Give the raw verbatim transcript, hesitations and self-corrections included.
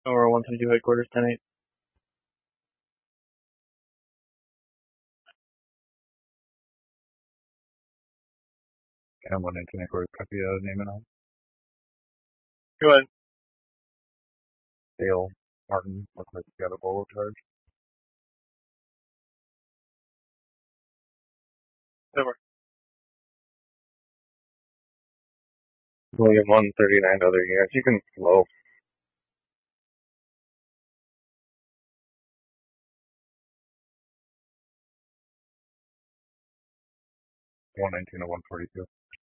Or one thirty-two headquarters, ten eight. And one nineteen headquarters, copy uh, name and all. Go ahead. Dale Martin, looks like you got a bolo charge. Over. Only have one thirty-nine other units. You can slow. one nineteen to one forty-two.